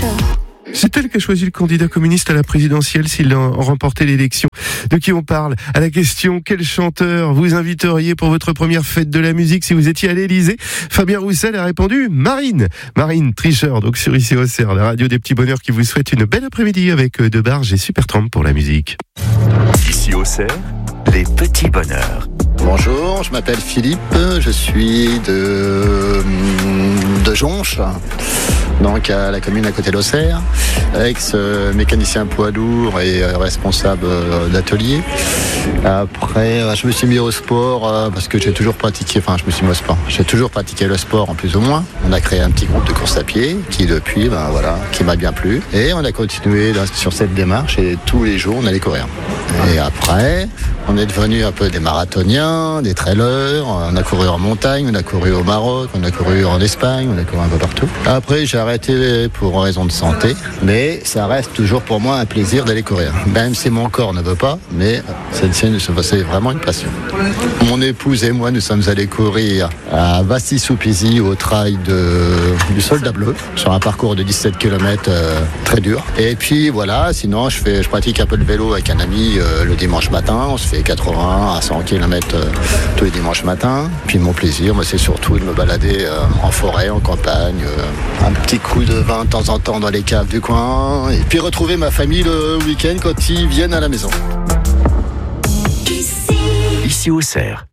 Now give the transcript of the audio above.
C'est elle qui a choisi le candidat communiste à la présidentielle s'il a remporté l'élection. De qui on parle? À la question, quel chanteur vous inviteriez pour votre première fête de la musique si vous étiez à l'Élysée? Fabien Roussel a répondu Marine. Marine Tricheur, donc sur ICI Auxerre, la radio des petits bonheurs qui vous souhaite une belle après-midi avec Debarge et Supertramp pour la musique. ICI Auxerre, les petits bonheurs. Bonjour, je m'appelle Philippe, je suis de Jonche, donc à la commune à côté d'Auxerre, ex-mécanicien poids lourd et responsable d'atelier. Après, je me suis mis au sport parce que j'ai toujours pratiqué le sport en plus ou moins. On a créé un petit groupe de course à pied qui depuis, qui m'a bien plu. Et on a continué sur cette démarche et tous les jours on allait courir. Et après, on est devenu un peu des marathoniens, des trailers, on a couru en montagne, on a couru au Maroc, on a couru en Espagne, on a couru un peu partout. Après, j'ai arrêté pour raison de santé, mais ça reste toujours pour moi un plaisir d'aller courir. Même si mon corps ne veut pas, mais c'est vraiment une passion. Mon épouse et moi, nous sommes allés courir à Vassy-sous-Pizy au trail du Soldat Bleu, sur un parcours de 17 km très dur. Et puis voilà, sinon je pratique un peu le vélo avec un ami le dimanche matin, on se fait 80 à 100 km tous les dimanches matins. Puis mon plaisir, c'est surtout de me balader en forêt, en campagne, un petit coup de vin de temps en temps dans les caves du coin, et puis retrouver ma famille le week-end quand ils viennent à la maison. ICI Auxerre.